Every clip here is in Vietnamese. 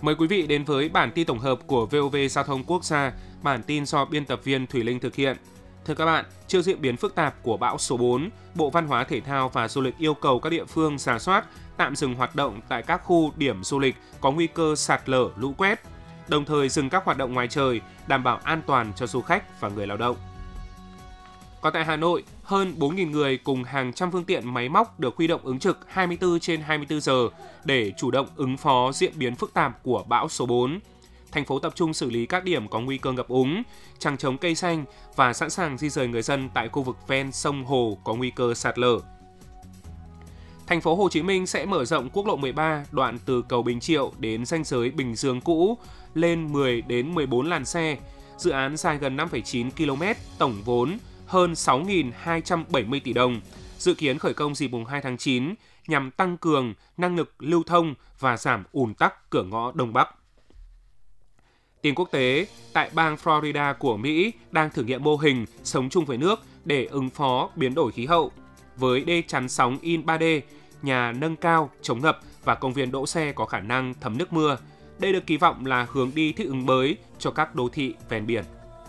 Mời quý vị đến với bản tin tổng hợp của VOV Giao thông Quốc gia, bản tin do biên tập viên Thùy Linh thực hiện. Thưa các bạn, trước diễn biến phức tạp của bão số 4, Bộ Văn hóa Thể thao và Du lịch yêu cầu các địa phương rà soát, tạm dừng hoạt động tại các khu điểm du lịch có nguy cơ sạt lở, lũ quét, đồng thời dừng các hoạt động ngoài trời, đảm bảo an toàn cho du khách và người lao động. Còn tại Hà Nội, hơn 4.000 người cùng hàng trăm phương tiện máy móc được huy động ứng trực 24/24 giờ để chủ động ứng phó diễn biến phức tạp của bão số 4. Thành phố tập trung xử lý các điểm có nguy cơ ngập úng, chằng chống cây xanh và sẵn sàng di dời người dân tại khu vực ven sông hồ có nguy cơ sạt lở. Thành phố Hồ Chí Minh sẽ mở rộng quốc lộ 13 đoạn từ cầu Bình Triệu đến ranh giới Bình Dương cũ lên 10 đến 14 làn xe. Dự án dài gần 5,9 km, tổng vốn hơn 6.270 tỷ đồng, dự kiến khởi công dịp mùng 2 tháng 9 nhằm tăng cường năng lực lưu thông và giảm ùn tắc cửa ngõ Đông Bắc. Tin quốc tế, tại bang Florida của Mỹ đang thử nghiệm mô hình sống chung với nước để ứng phó biến đổi khí hậu. Với đê chắn sóng in 3D, nhà nâng cao, chống ngập và công viên đỗ xe có khả năng thấm nước mưa. Đây được kỳ vọng là hướng đi thích ứng mới cho các đô thị ven biển.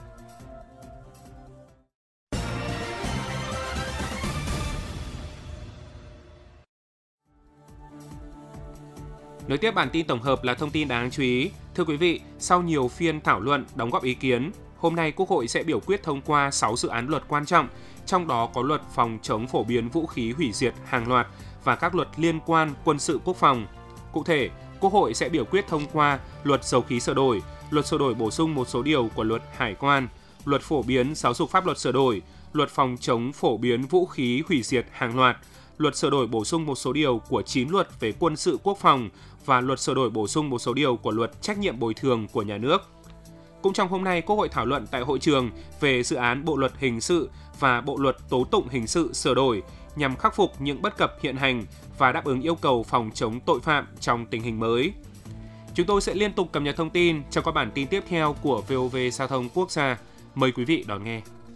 Nối tiếp bản tin tổng hợp là thông tin đáng chú ý. Thưa quý vị, sau nhiều phiên thảo luận, đóng góp ý kiến, hôm nay Quốc hội sẽ biểu quyết thông qua 6 dự án luật quan trọng, trong đó có luật phòng chống phổ biến vũ khí hủy diệt hàng loạt và các luật liên quan quân sự quốc phòng. Cụ thể, Quốc hội sẽ biểu quyết thông qua luật dầu khí sửa đổi, luật sửa đổi bổ sung một số điều của luật hải quan, luật phổ biến giáo dục pháp luật sửa đổi, luật phòng chống phổ biến vũ khí hủy diệt hàng loạt, luật sửa đổi bổ sung một số điều của 9 luật về quân sự quốc phòng và luật sửa đổi bổ sung một số điều của luật trách nhiệm bồi thường của nhà nước. Cũng trong hôm nay, Quốc hội thảo luận tại hội trường về dự án Bộ luật hình sự và Bộ luật tố tụng hình sự sửa đổi nhằm khắc phục những bất cập hiện hành và đáp ứng yêu cầu phòng chống tội phạm trong tình hình mới. Chúng tôi sẽ liên tục cập nhật thông tin trong các bản tin tiếp theo của VOV Giao thông Quốc gia. Mời quý vị đón nghe.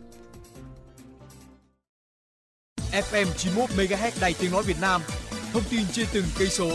FM 91 MHz Đài Tiếng nói Việt Nam. Thông tin trên từng cây số.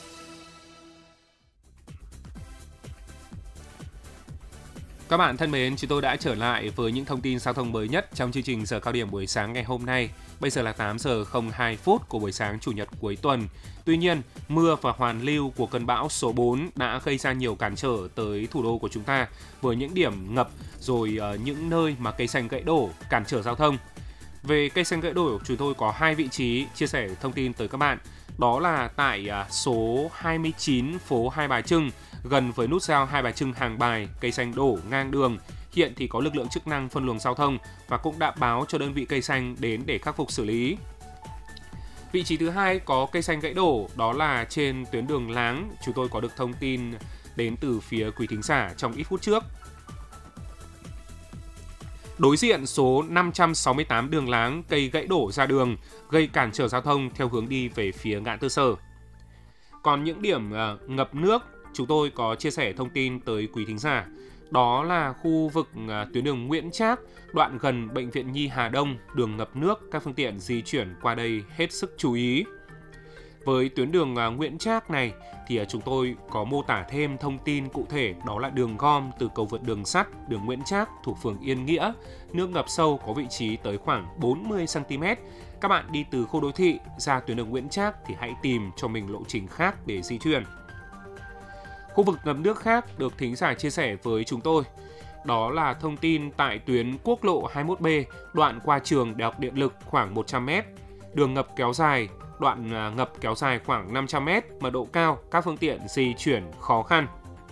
Các bạn thân mến, chúng tôi đã trở lại với những thông tin giao thông mới nhất trong chương trình giờ cao điểm buổi sáng ngày hôm nay. Bây giờ là 8 giờ 02 phút của buổi sáng Chủ nhật cuối tuần. Tuy nhiên, mưa và hoàn lưu của cơn bão số 4 đã gây ra nhiều cản trở tới thủ đô của chúng ta với những điểm ngập rồi những nơi mà cây xanh gãy đổ cản trở giao thông. Về cây xanh gãy đổ, chúng tôi có 2 vị trí chia sẻ thông tin tới các bạn. Đó là tại số 29 phố Hai Bà Trưng, gần với nút giao Hai Bà Trưng Hàng Bài, cây xanh đổ ngang đường. Hiện thì có lực lượng chức năng phân luồng giao thông và cũng đã báo cho đơn vị cây xanh đến để khắc phục xử lý. Vị trí thứ hai có cây xanh gãy đổ, đó là trên tuyến đường Láng. Chúng tôi có được thông tin đến từ phía quý thính giả trong ít phút trước. Đối diện số 568 đường Láng, cây gãy đổ ra đường, gây cản trở giao thông theo hướng đi về phía ngã tư Sở. Còn những điểm ngập nước, chúng tôi có chia sẻ thông tin tới quý thính giả. Đó là khu vực tuyến đường Nguyễn Trác, đoạn gần Bệnh viện Nhi Hà Đông, đường ngập nước, các phương tiện di chuyển qua đây hết sức chú ý. Với tuyến đường Nguyễn Trác này thì chúng tôi có mô tả thêm thông tin cụ thể, đó là đường gom từ cầu vượt đường sắt, đường Nguyễn Trác thuộc phường Yên Nghĩa, nước ngập sâu có vị trí tới khoảng 40 cm. Các bạn đi từ khu đô thị ra tuyến đường Nguyễn Trác thì hãy tìm cho mình lộ trình khác để di chuyển. Khu vực ngập nước khác được thính giả chia sẻ với chúng tôi, đó là thông tin tại tuyến quốc lộ 21B, đoạn qua trường Đại học Điện lực khoảng 100m, đường ngập kéo dài, đoạn ngập kéo dài khoảng 500m, mật độ cao, các phương tiện di chuyển khó khăn.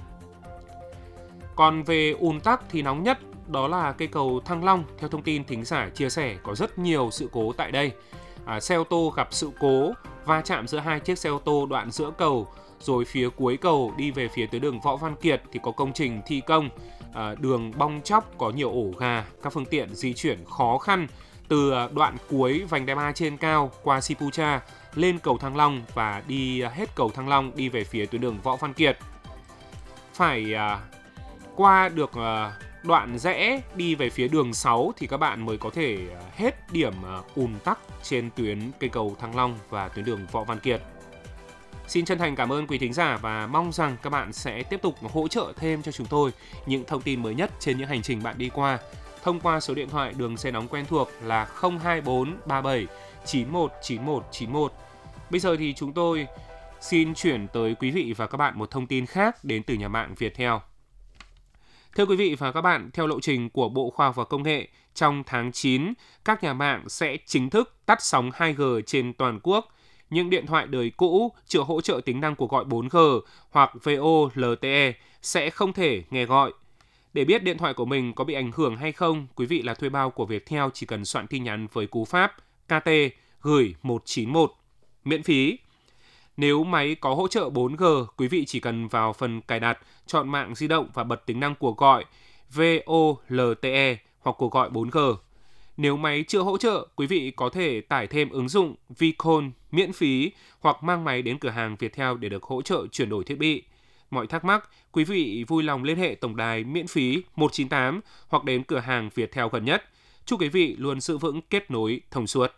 Còn về ùn tắc thì nóng nhất đó là cây cầu Thăng Long. Theo thông tin thính giả chia sẻ, có rất nhiều sự cố tại đây. Xe ô tô gặp sự cố va chạm giữa hai chiếc xe ô tô đoạn giữa cầu, rồi phía cuối cầu đi về phía tuyến đường Võ Văn Kiệt thì có công trình thi công, đường bong chóc, có nhiều ổ gà, các phương tiện di chuyển khó khăn từ đoạn cuối vành đai 3 trên cao qua Sipucha lên cầu Thăng Long và đi hết cầu Thăng Long đi về phía tuyến đường Võ Văn Kiệt. Phải qua được đoạn rẽ đi về phía đường 6 thì các bạn mới có thể hết điểm ùn tắc trên tuyến cây cầu Thăng Long và tuyến đường Võ Văn Kiệt. Xin chân thành cảm ơn quý thính giả và mong rằng các bạn sẽ tiếp tục hỗ trợ thêm cho chúng tôi những thông tin mới nhất trên những hành trình bạn đi qua thông qua số điện thoại đường dây nóng quen thuộc là 024 37 91 91 91. Bây giờ thì chúng tôi xin chuyển tới quý vị và các bạn một thông tin khác đến từ nhà mạng Viettel. Thưa quý vị và các bạn, theo lộ trình của Bộ Khoa học và Công nghệ, trong tháng 9, các nhà mạng sẽ chính thức tắt sóng 2G trên toàn quốc. Những điện thoại đời cũ chưa hỗ trợ tính năng cuộc gọi 4G hoặc VoLTE sẽ không thể nghe gọi. Để biết điện thoại của mình có bị ảnh hưởng hay không, quý vị là thuê bao của Viettel chỉ cần soạn tin nhắn với cú pháp KT gửi 191, miễn phí. Nếu máy có hỗ trợ 4G, quý vị chỉ cần vào phần cài đặt, chọn mạng di động và bật tính năng cuộc gọi VoLTE hoặc cuộc gọi 4G. Nếu máy chưa hỗ trợ, quý vị có thể tải thêm ứng dụng Vcall miễn phí hoặc mang máy đến cửa hàng Viettel để được hỗ trợ chuyển đổi thiết bị. Mọi thắc mắc, quý vị vui lòng liên hệ tổng đài miễn phí 198 hoặc đến cửa hàng Viettel gần nhất. Chúc quý vị luôn giữ vững kết nối thông suốt.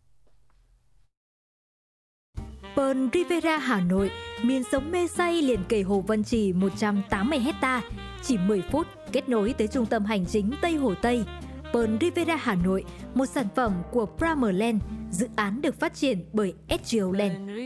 Pearl Rivera Hà Nội, miền sống mê say liền kề Hồ Văn Trì 180 hecta, chỉ 10 phút kết nối tới trung tâm hành chính Tây Hồ Tây. Pearl Rivera Hà Nội, một sản phẩm của Primerland, dự án được phát triển bởi SGO Land.